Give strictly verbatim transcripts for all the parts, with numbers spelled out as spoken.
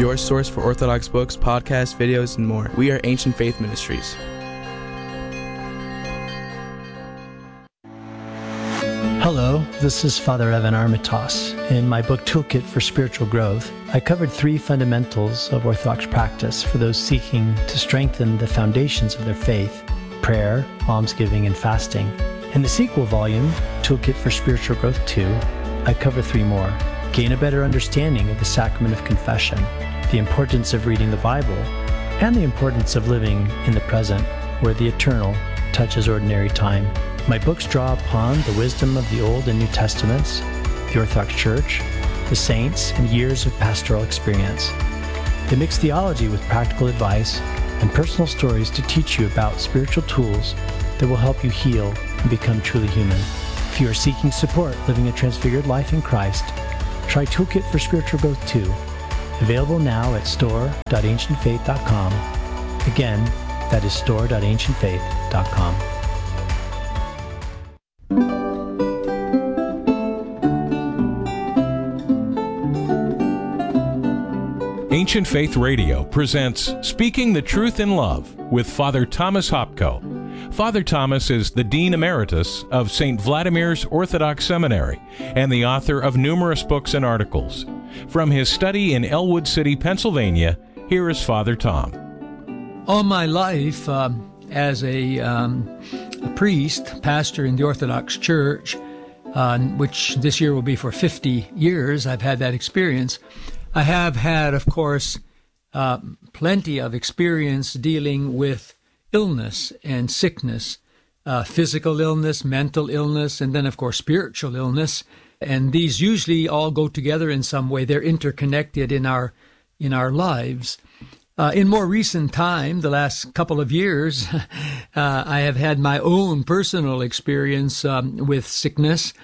your source for Orthodox books, podcasts, videos, and more. We are Ancient Faith Ministries. Hello, this is Father Evan Armitage. In my book Toolkit for Spiritual Growth, I covered three fundamentals of Orthodox practice for those seeking to strengthen the foundations of their faith: prayer, almsgiving, and fasting. In the sequel volume, Toolkit for Spiritual Growth two, I cover three more. Gain a better understanding of the sacrament of confession, the importance of reading the Bible, and the importance of living in the present, where the eternal touches ordinary time. My books draw upon the wisdom of the Old and New Testaments, the Orthodox Church, the saints, and years of pastoral experience. They mix theology with practical advice and personal stories to teach you about spiritual tools that will help you heal and become truly human. If you are seeking support living a transfigured life in Christ, try Toolkit for Spiritual Growth two, available now at store dot ancient faith dot com. Again, that is store dot ancient faith dot com. Ancient Faith Radio presents Speaking the Truth in Love with Father Thomas Hopko. Father Thomas is the Dean Emeritus of Saint Vladimir's Orthodox Seminary and the author of numerous books and articles. From his study in Elwood City, Pennsylvania, here is Father Tom. All my life, um, as a, um, a priest, pastor in the Orthodox Church, uh, which this year will be for fifty years, I've had that experience. I have had, of course, uh, plenty of experience dealing with illness and sickness, uh, physical illness, mental illness, and then, of course, spiritual illness. And these usually all go together in some way. They're interconnected in our in our lives. Uh, in more recent time, the last couple of years, uh, I have had my own personal experience um, with sickness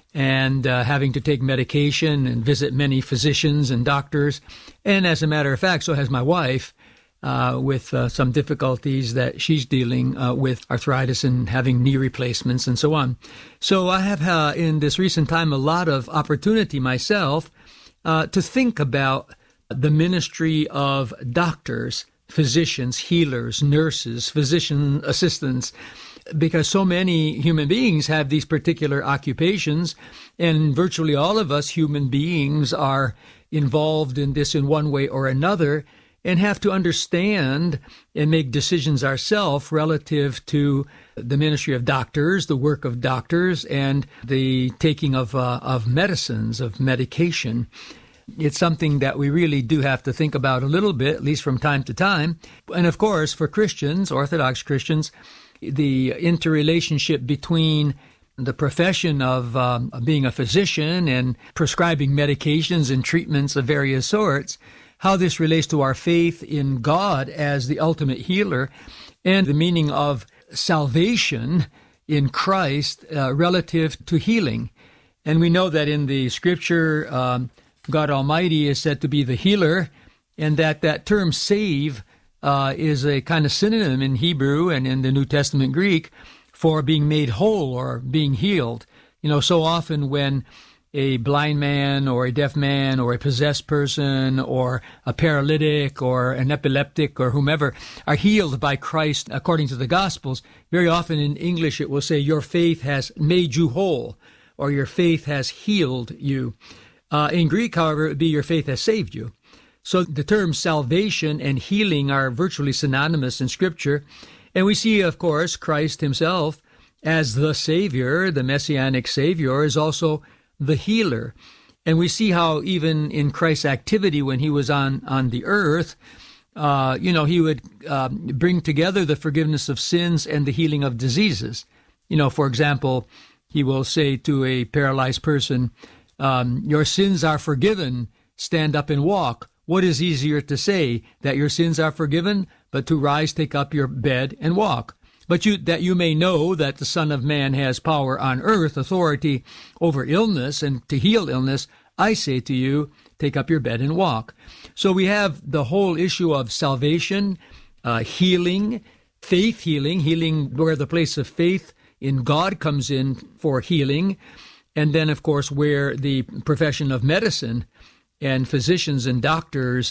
and uh, having to take medication and visit many physicians and doctors. And as a matter of fact, so has my wife, uh, with uh, some difficulties that she's dealing uh, with arthritis and having knee replacements and so on. So I have, uh, in this recent time, a lot of opportunity myself uh, to think about the ministry of doctors, physicians, healers, nurses, physician assistants, because so many human beings have these particular occupations, and virtually all of us human beings are involved in this in one way or another, and have to understand and make decisions ourselves relative to the ministry of doctors, the work of doctors, and the taking of uh, of medicines, of medication. It's something that we really do have to think about a little bit, at least from time to time. And of course, for Christians, Orthodox Christians, the interrelationship between the profession of um, being a physician and prescribing medications and treatments of various sorts, how this relates to our faith in God as the ultimate healer, and the meaning of salvation in Christ uh, relative to healing. And we know that in the Scripture, um, God Almighty is said to be the healer, and that that term save uh, is a kind of synonym in Hebrew and in the New Testament Greek for being made whole or being healed. You know, so often when a blind man or a deaf man or a possessed person or a paralytic or an epileptic or whomever are healed by Christ according to the Gospels, very often in English it will say, your faith has made you whole, or your faith has healed you. Uh, in Greek, however, it would be your faith has saved you. So the terms salvation and healing are virtually synonymous in Scripture. And we see, of course, Christ himself as the Savior, the Messianic Savior, is also the healer. And we see how even in Christ's activity when he was on, on the earth, uh, you know, he would uh, bring together the forgiveness of sins and the healing of diseases. You know, for example, he will say to a paralyzed person, um, your sins are forgiven, stand up and walk. What is easier to say, that your sins are forgiven, but to rise, take up your bed, and walk? But you, that you may know that the Son of Man has power on earth, authority over illness, and to heal illness, I say to you, take up your bed and walk. So we have the whole issue of salvation, uh, healing, faith healing, healing where the place of faith in God comes in for healing, and then, of course, where the profession of medicine and physicians and doctors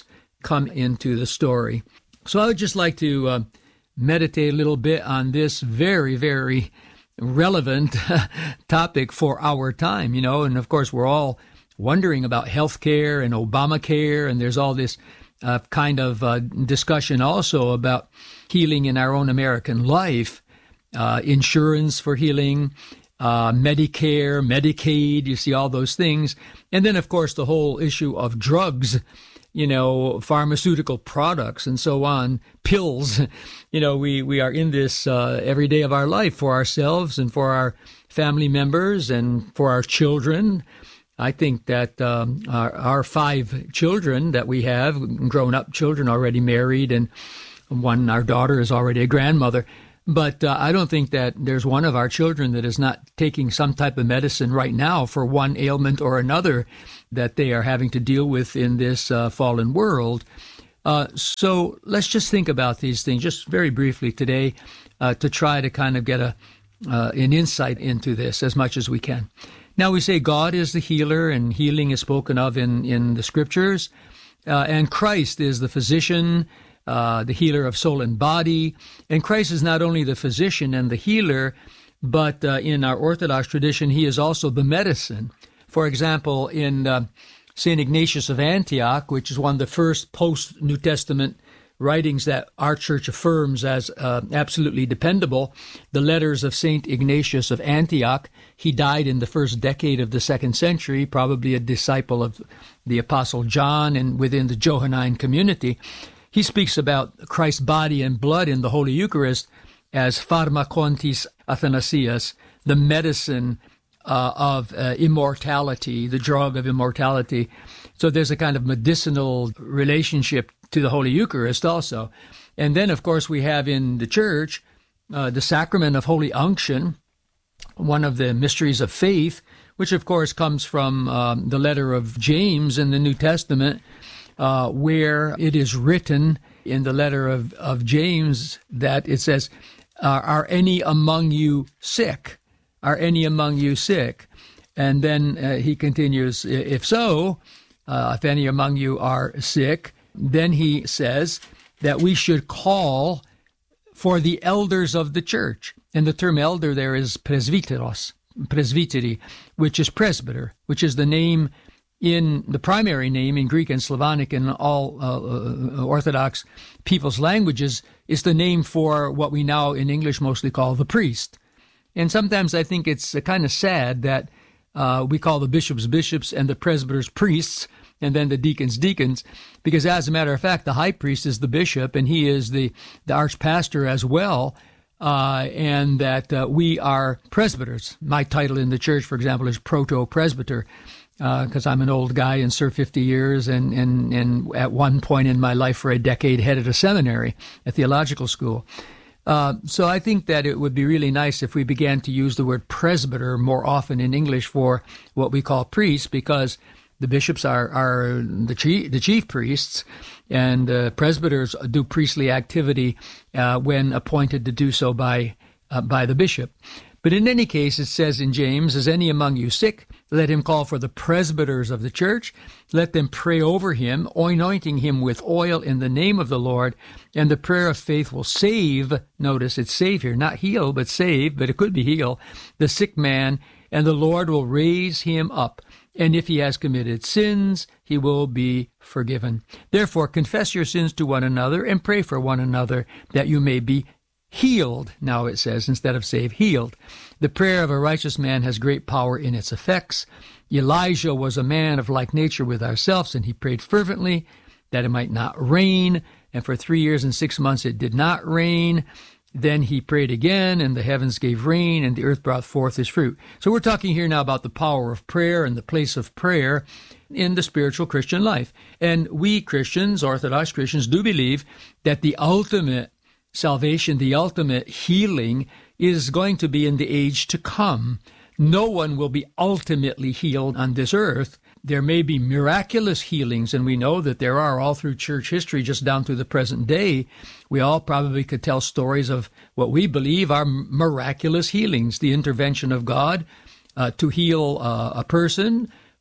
come into the story. So I would just like to uh, meditate a little bit on this very, very relevant topic for our time, you know, and of course we're all wondering about healthcare and Obamacare, and there's all this uh, kind of uh, discussion also about healing in our own American life, uh, insurance for healing, uh, Medicare, Medicaid, you see all those things. And then, of course, the whole issue of drugs, you know, pharmaceutical products and so on, pills. You know, we, we are in this uh, every day of our life for ourselves and for our family members and for our children. I think that um, our, our five children that we have, grown-up children already married, and one, our daughter, is already a grandmother. But uh, I don't think that there's one of our children that is not taking some type of medicine right now for one ailment or another that they are having to deal with in this uh, fallen world. Uh, so let's just think about these things just very briefly today uh, to try to kind of get a uh, an insight into this as much as we can. Now, we say God is the healer, and healing is spoken of in, in the Scriptures, uh, and Christ is the physician, uh, the healer of soul and body. And Christ is not only the physician and the healer, but uh, in our Orthodox tradition, he is also the medicine. For example, in uh, Saint Ignatius of Antioch, which is one of the first post-New Testament writings that our church affirms as uh, absolutely dependable, the letters of Saint Ignatius of Antioch. He died in the first decade of the second century, probably a disciple of the Apostle John and within the Johannine community. He speaks about Christ's body and blood in the Holy Eucharist as pharmakontis athanasias, the medicine uh, of uh, immortality, the drug of immortality. So there's a kind of medicinal relationship to the Holy Eucharist also. And then, of course, we have in the church uh, the sacrament of Holy Unction, one of the mysteries of faith, which, of course, comes from um, the letter of James in the New Testament, uh, where it is written in the letter of, of James that it says, uh, are any among you sick? Are any among you sick? And then uh, he continues, if so, uh, if any among you are sick, then he says that we should call for the elders of the church. And the term elder there is presbyteros, presbyteri, which is presbyter, which is the name in the primary name in Greek and Slavonic and all uh, uh, Orthodox people's languages is the name for what we now in English mostly call the priest. And sometimes I think it's uh, kind of sad that uh, we call the bishops bishops and the presbyters priests, and then the deacons, deacons, because as a matter of fact, the high priest is the bishop, and he is the, the archpastor as well, uh, and that uh, we are presbyters. My title in the church, for example, is proto-presbyter, because uh, I'm an old guy and served fifty years, and, and, and at one point in my life for a decade headed a seminary, a theological school. Uh, so I think that it would be really nice if we began to use the word presbyter more often in English for what we call priests, because the bishops are, are the chief, the chief priests, and uh, presbyters do priestly activity uh, when appointed to do so by uh, by the bishop. But in any case, it says in James, is any among you sick? Let him call for the presbyters of the church. Let them pray over him, anointing him with oil in the name of the Lord. And the prayer of faith will save, notice it's save here, not heal, but save, but it could be heal, the sick man, and the Lord will raise him up. And if he has committed sins, he will be forgiven. Therefore, confess your sins to one another and pray for one another that you may be healed. Now it says, instead of save, healed. The prayer of a righteous man has great power in its effects. Elijah was a man of like nature with ourselves, and he prayed fervently that it might not rain. And for three years and six months it did not rain. Then he prayed again, and the heavens gave rain, and the earth brought forth his fruit. So we're talking here now about the power of prayer and the place of prayer in the spiritual Christian life. And we Christians, Orthodox Christians, do believe that the ultimate salvation, the ultimate healing, is going to be in the age to come. No one will be ultimately healed on this earth. There may be miraculous healings, and we know that there are all through church history, just down to the present day. We all probably could tell stories of what we believe are miraculous healings, the intervention of God uh, to heal uh, a person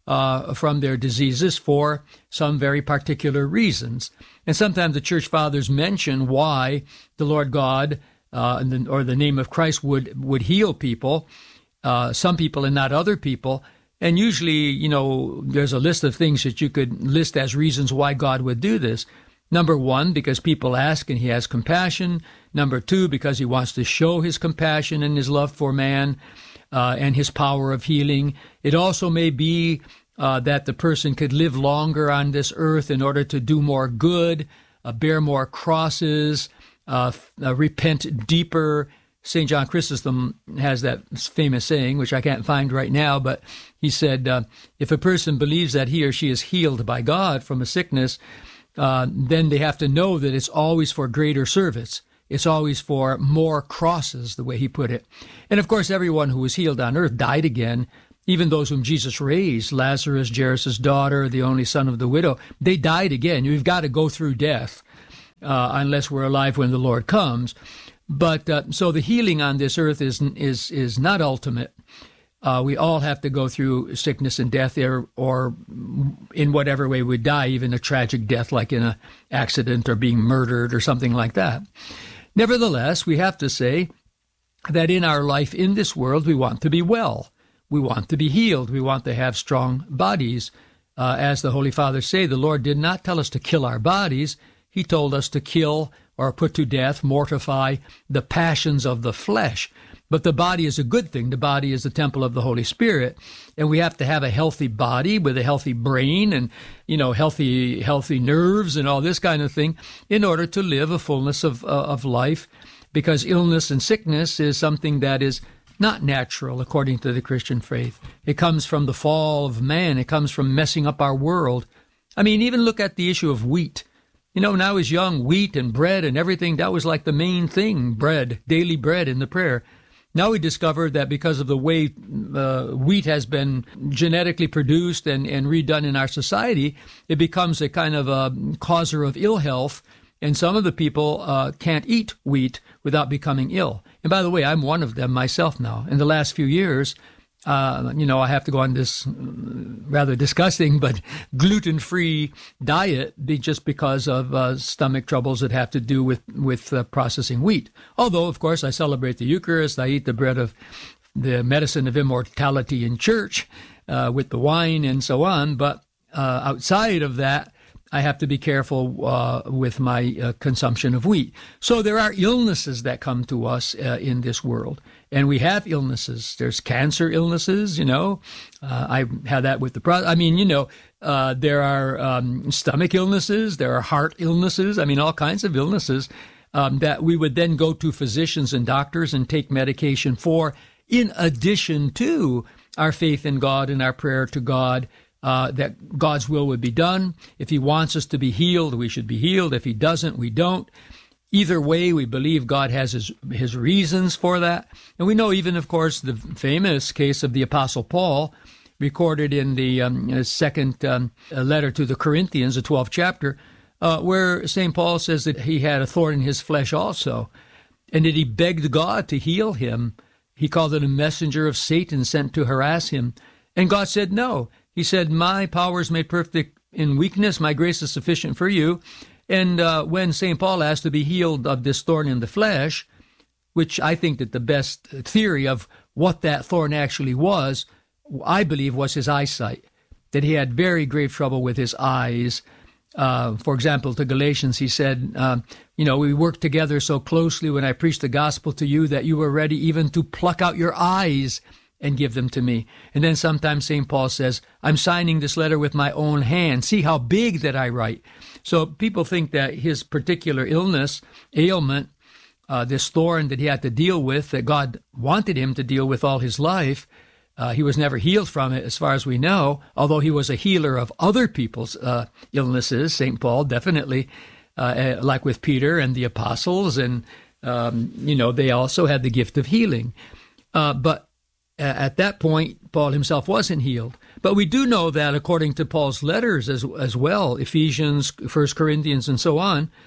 uh, from their diseases for some very particular reasons. And sometimes the church fathers mention why the Lord God uh, and the, or the name of Christ would, would heal people, uh, some people and not other people. And usually, you know, there's a list of things that you could list as reasons why God would do this. Number one, because people ask and he has compassion. Number two, because he wants to show his compassion and his love for man uh, and his power of healing. It also may be uh, that the person could live longer on this earth in order to do more good, uh, bear more crosses, uh, uh, repent deeper. Saint John Chrysostom has that famous saying, which I can't find right now, but he said, uh, if a person believes that he or she is healed by God from a sickness, uh, then they have to know that it's always for greater service. It's always for more crosses, the way he put it. And of course, everyone who was healed on earth died again. Even those whom Jesus raised, Lazarus, Jairus' daughter, the only son of the widow, they died again. You've got to go through death uh, unless we're alive when the Lord comes. But uh, so the healing on this earth is is is not ultimate. Uh, we all have to go through sickness and death, or, or in whatever way we die, even a tragic death like in an accident or being murdered or something like that. Nevertheless, we have to say that in our life in this world, we want to be well. We want to be healed. We want to have strong bodies. Uh, as the Holy Fathers say, the Lord did not tell us to kill our bodies. He told us to kill or put to death, mortify the passions of the flesh. But the body is a good thing. The body is the temple of the Holy Spirit. And we have to have a healthy body with a healthy brain and, you know, healthy healthy nerves and all this kind of thing in order to live a fullness of, uh, of life, because illness and sickness is something that is not natural according to the Christian faith. It comes from the fall of man. It comes from messing up our world. I mean, even look at the issue of wheat. You know, when I was young, wheat and bread and everything, that was like the main thing, bread, daily bread in the prayer. Now we discovered that because of the way uh, wheat has been genetically produced and, and redone in our society, it becomes a kind of a causer of ill health. And some of the people uh, can't eat wheat without becoming ill. And by the way, I'm one of them myself now. In the last few years, uh, you know, I have to go on this rather disgusting but gluten-free diet just because of uh, stomach troubles that have to do with, with uh, processing wheat. Although, of course, I celebrate the Eucharist. I eat the bread of the medicine of immortality in church uh, with the wine and so on. But uh, outside of that, I have to be careful uh, with my uh, consumption of wheat. So there are illnesses that come to us uh, in this world. And we have illnesses. There's cancer illnesses, you know. Uh, I had that with the, pro- I mean, you know, uh, there are um, stomach illnesses. There are heart illnesses. I mean, all kinds of illnesses um, that we would then go to physicians and doctors and take medication for, in addition to our faith in God and our prayer to God. Uh, that God's will would be done. If he wants us to be healed, we should be healed. If he doesn't, we don't. Either way, we believe God has his, his reasons for that. And we know even, of course, the famous case of the Apostle Paul, recorded in the um, second um, letter to the Corinthians, the twelfth chapter, uh, where Saint Paul says that he had a thorn in his flesh also, and that he begged God to heal him. He called it a messenger of Satan sent to harass him. And God said no. He said, my power is made perfect in weakness. My grace is sufficient for you. And uh, when Saint Paul asked to be healed of this thorn in the flesh, which I think that the best theory of what that thorn actually was, I believe was his eyesight, that he had very grave trouble with his eyes. Uh, for example, to Galatians, he said, uh, you know, we worked together so closely when I preached the gospel to you that you were ready even to pluck out your eyes and give them to me. And then sometimes Saint Paul says, I'm signing this letter with my own hand. See how big that I write. So people think that his particular illness, ailment, uh, this thorn that he had to deal with, that God wanted him to deal with all his life, uh, he was never healed from it as far as we know, although he was a healer of other people's uh, illnesses, Saint Paul, definitely, uh, like with Peter and the apostles. And, um, you know, they also had the gift of healing. Uh, but at that point, Paul himself wasn't healed. But we do know that according to Paul's letters as as well, Ephesians, First Corinthians, and so on,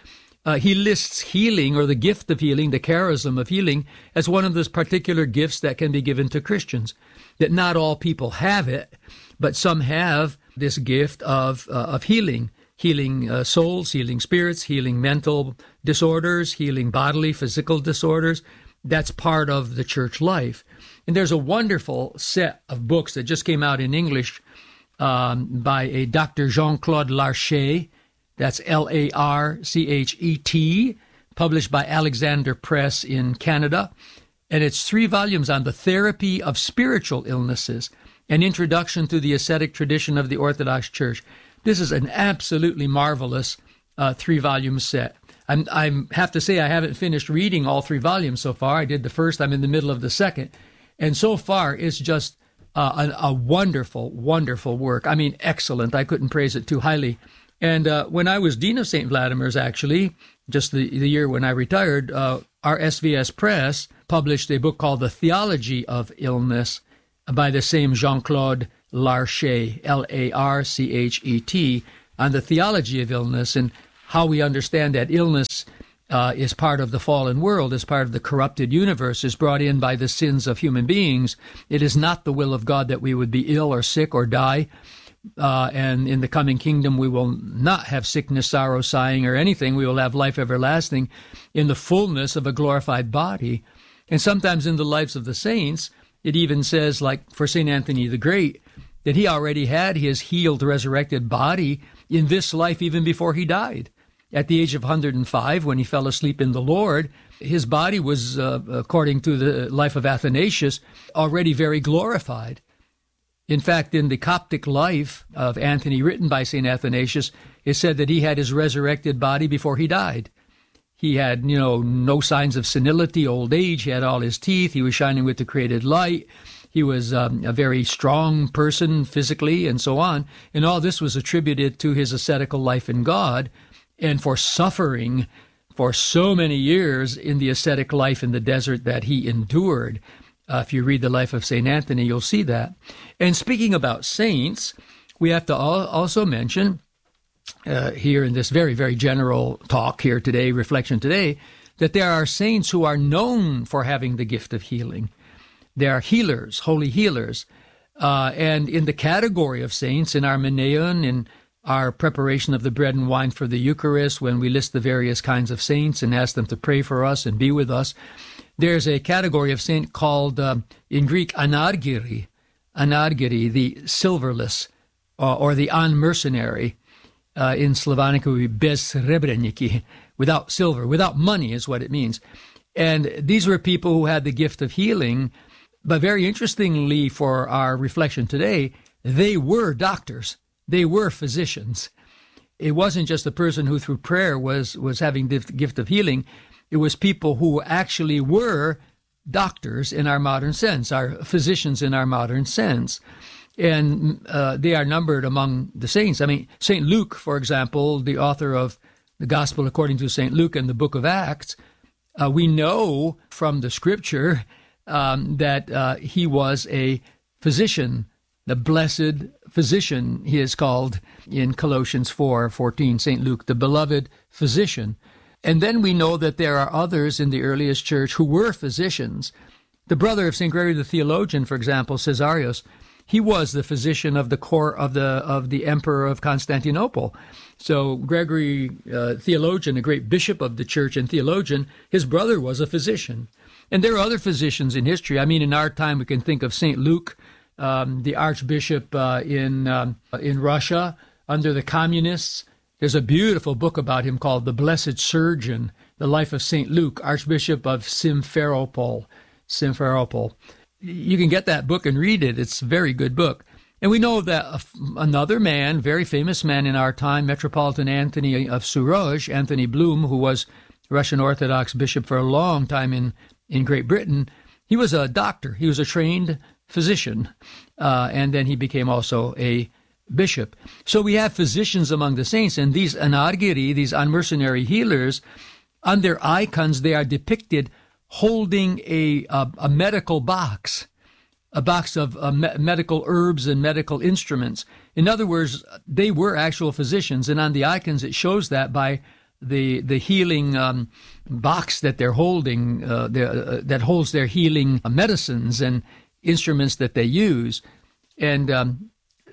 uh, he lists healing, or the gift of healing, the charism of healing, as one of those particular gifts that can be given to Christians. That not all people have it, but some have this gift of uh, of healing, healing uh, souls, healing spirits, healing mental disorders, healing bodily, physical disorders. That's part of the church life. And there's a wonderful set of books that just came out in English um, by a Doctor Jean-Claude Larchet. That's L A R C H E T, published by Alexander Press in Canada. And it's three volumes on the therapy of spiritual illnesses, an introduction to the ascetic tradition of the Orthodox Church. This is an absolutely marvelous uh, three-volume set. I'm, I'm have to say I haven't finished reading all three volumes so far. I did the first. I'm in the middle of the second. And so far, it's just uh, a, a wonderful, wonderful work. I mean, excellent. I couldn't praise it too highly. And uh, when I was Dean of Saint Vladimir's, actually, just the, the year when I retired, uh, our S V S Press published a book called The Theology of Illness by the same Jean-Claude Larchet, L A R C H E T, on the theology of illness and how we understand that illness uh, is part of the fallen world, is part of the corrupted universe, is brought in by the sins of human beings. It is not the will of God that we would be ill or sick or die. Uh, and in the coming kingdom, we will not have sickness, sorrow, sighing, or anything. We will have life everlasting in the fullness of a glorified body. And sometimes in the lives of the saints, it even says, like for Saint Anthony the Great, that he already had his healed, resurrected body in this life even before he died. At the age of one hundred five, when he fell asleep in the Lord, his body was, uh, according to the life of Athanasius, already very glorified. In fact, in the Coptic life of Anthony, written by Saint Athanasius, it said that he had his resurrected body before he died. He had, you know, no signs of senility, old age. He had all his teeth. He was shining with the created light. He was um, a very strong person physically and so on. And all this was attributed to his ascetical life in God and for suffering for so many years in the ascetic life in the desert that he endured. Uh, if you read the life of Saint Anthony, you'll see that. And speaking about saints, we have to al- also mention uh, here in this very, very general talk here today, reflection today, that there are saints who are known for having the gift of healing. They are healers, holy healers. Uh, and in the category of saints, in our Menaion, in our preparation of the bread and wine for the Eucharist, when we list the various kinds of saints and ask them to pray for us and be with us, there's a category of saint called, uh, in Greek, anargiri, anargiri, the silverless, uh, or the unmercenary. Uh, in Slavonic, it would be bezsrebreniki, without silver, without money is what it means. And these were people who had the gift of healing, but very interestingly for our reflection today, they were doctors. They were physicians. It wasn't just a person who through prayer was, was having the gift of healing. It was people who actually were doctors in our modern sense, our physicians in our modern sense. And uh, they are numbered among the saints. I mean, Saint Luke, for example, the author of the Gospel according to Saint Luke and the book of Acts, uh, we know from the scripture um, that uh, he was a physician, the blessed physician, he is called in Colossians four fourteen, Saint Luke, the beloved physician. And then we know that there are others in the earliest church who were physicians. The brother of Saint Gregory the Theologian, for example, Caesarius, he was the physician of the court of the of the emperor of Constantinople. So Gregory, uh, theologian, a great bishop of the church and theologian, his brother was a physician. And there are other physicians in history. I mean, in our time, we can think of Saint Luke, um, the archbishop uh, in um, in Russia under the communists. There's a beautiful book about him called The Blessed Surgeon, the life of Saint Luke, Archbishop of Simferopol. Simferopol. You can get that book and read it. It's a very good book. And we know that another man, very famous man in our time, Metropolitan Anthony of Suroge, Anthony Bloom, who was Russian Orthodox bishop for a long time in, in Great Britain, he was a doctor. He was a trained physician. Uh, and then he became also a bishop. So we have physicians among the saints, and these anargiri, these unmercenary healers, on their icons, they are depicted holding a, a, a medical box, a box of uh, me- medical herbs and medical instruments. In other words, they were actual physicians, and on the icons it shows that by the the healing um, box that they're holding, uh, uh, that holds their healing medicines and instruments that they use. And um,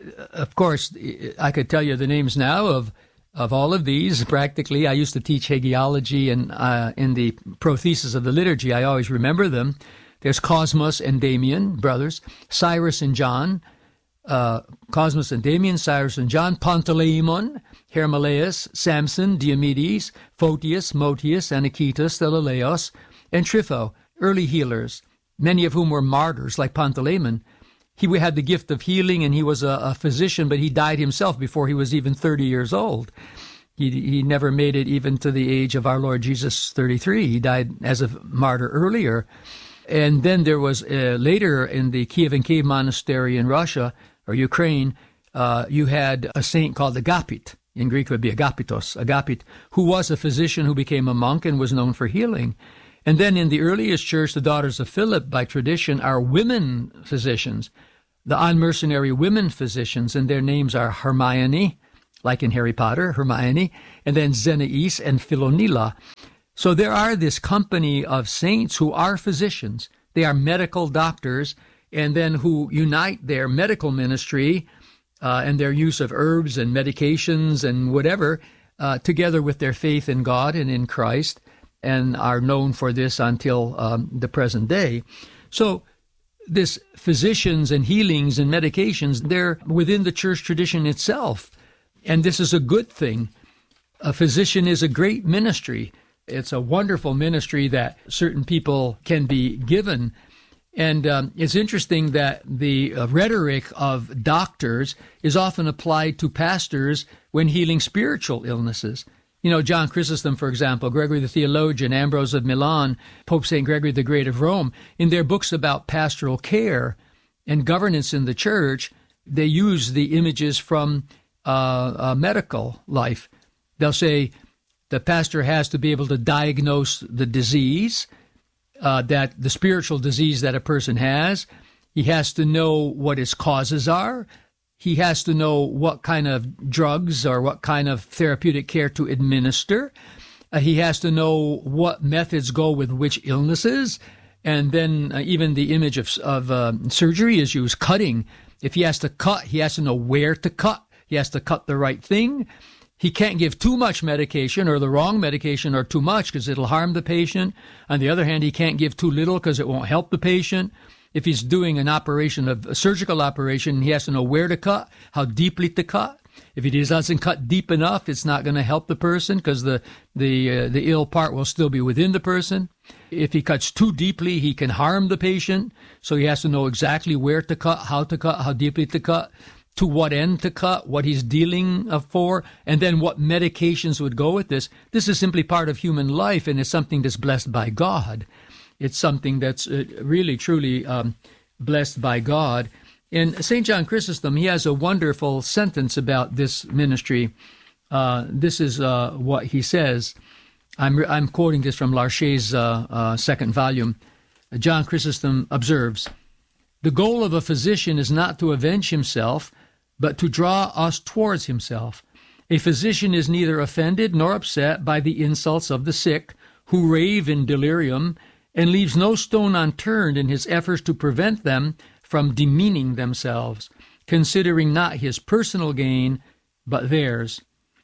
of course, I could tell you the names now of of all of these. Practically, I used to teach hagiology, and uh, in the prothesis of the liturgy, I always remember them. There's Cosmos and Damian, brothers, Cyrus and John, uh, Cosmos and Damian, Cyrus and John, Pantaleimon, Hermolaus, Samson, Diomedes, Photius, Motius, Anicetus, Thelileos, and Trypho, early healers, many of whom were martyrs, like Pantaleimon. He had the gift of healing, and he was a, a physician, but he died himself before he was even thirty years old. He he never made it even to the age of our Lord Jesus, thirty-three. He died as a martyr earlier. And then there was uh, later in the Kievan Cave Monastery in Russia or Ukraine, uh, you had a saint called Agapit. In Greek it would be Agapitos, Agapit, who was a physician who became a monk and was known for healing. And then in the earliest church, the daughters of Philip, by tradition, are women physicians, the unmercenary women physicians, and their names are Hermione, like in Harry Potter, Hermione, and then Zenais and Philonila. So there are this company of saints who are physicians. They are medical doctors, and then who unite their medical ministry uh, and their use of herbs and medications and whatever, uh, together with their faith in God and in Christ, and are known for this until um, the present day. So this physicians and healings and medications, they're within the church tradition itself. And this is a good thing. A physician is a great ministry. It's a wonderful ministry that certain people can be given. And um, it's interesting that the uh, rhetoric of doctors is often applied to pastors when healing spiritual illnesses. You know, John Chrysostom, for example, Gregory the Theologian, Ambrose of Milan, Pope Saint Gregory the Great of Rome, in their books about pastoral care and governance in the church, they use the images from uh, uh, medical life. They'll say the pastor has to be able to diagnose the disease, uh, that the spiritual disease that a person has. He has to know what its causes are. He has to know what kind of drugs or what kind of therapeutic care to administer. Uh, he has to know what methods go with which illnesses. And then uh, even the image of, of uh, surgery is used, cutting. If he has to cut, he has to know where to cut. He has to cut the right thing. He can't give too much medication or the wrong medication or too much because it'll harm the patient. On the other hand, he can't give too little because it won't help the patient. If he's doing an operation, of a surgical operation, he has to know where to cut, how deeply to cut. If he doesn't cut deep enough, it's not going to help the person because the the uh, the ill part will still be within the person. If he cuts too deeply, he can harm the patient. So he has to know exactly where to cut, how to cut, how deeply to cut, to what end to cut, what he's dealing for, and then what medications would go with this. This is simply part of human life, and it's something that's blessed by God. It's something that's uh, really, truly um, blessed by God. And Saint John Chrysostom, he has a wonderful sentence about this ministry. Uh, this is uh, what he says. I'm, re- I'm quoting this from Larcher's uh, uh, second volume. John Chrysostom observes, "The goal of a physician is not to avenge himself, but to draw us towards himself. A physician is neither offended nor upset by the insults of the sick, who rave in delirium, and leaves no stone unturned in his efforts to prevent them from demeaning themselves, considering not his personal gain, but theirs.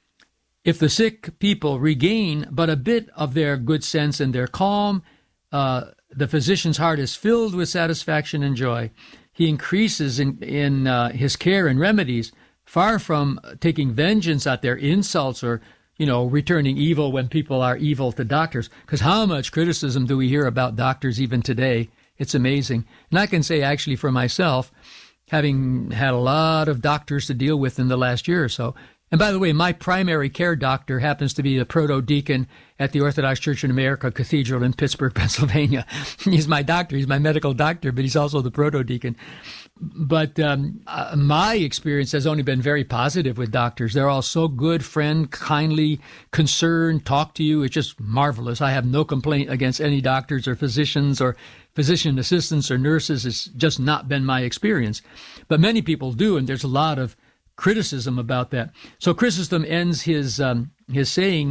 If the sick people regain but a bit of their good sense and their calm, uh, the physician's heart is filled with satisfaction and joy. He increases in, in uh, his care and remedies, far from taking vengeance at their insults or you know, returning evil when people are evil to doctors. Because how much criticism do we hear about doctors even today? It's amazing. And I can say actually for myself, having had a lot of doctors to deal with in the last year or so. And by the way, my primary care doctor happens to be the proto-deacon at the Orthodox Church in America Cathedral in Pittsburgh, Pennsylvania. He's my doctor. He's my medical doctor, but he's also the proto-deacon. But um, uh, my experience has only been very positive with doctors. They're all so good, friend, kindly, concerned, talk to you. It's just marvelous. I have no complaint against any doctors or physicians or physician assistants or nurses. It's just not been my experience. But many people do, and there's a lot of criticism about that. So Chrysostom ends his um, his saying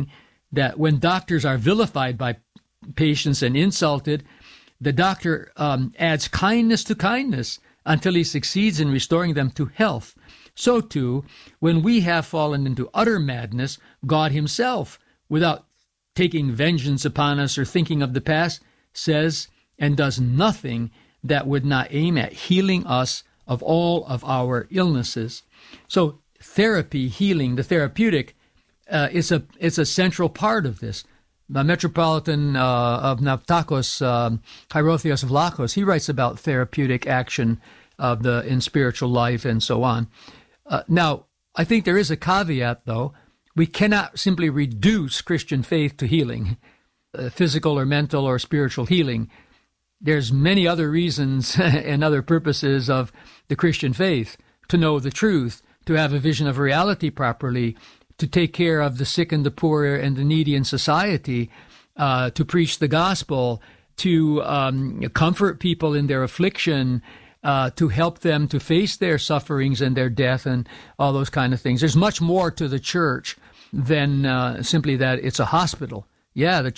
that when doctors are vilified by patients and insulted, the doctor um, adds kindness to kindness until he succeeds in restoring them to health. So too, when we have fallen into utter madness, God himself, without taking vengeance upon us or thinking of the past, says and does nothing that would not aim at healing us of all of our illnesses. So therapy, healing, the therapeutic, uh, is a it's a central part of this. The Metropolitan uh, of Naftakos, um, Hierotheos Vlachos, he writes about therapeutic action of the in spiritual life and so on. Uh, now, I think there is a caveat, though. We cannot simply reduce Christian faith to healing, uh, physical or mental or spiritual healing. There's many other reasons and other purposes of the Christian faith: to know the truth, to have a vision of reality properly, to take care of the sick and the poor and the needy in society, uh, to preach the gospel, to um, comfort people in their affliction, uh, to help them to face their sufferings and their death and all those kind of things. There's much more to the church than uh, simply that it's a hospital. Yeah, the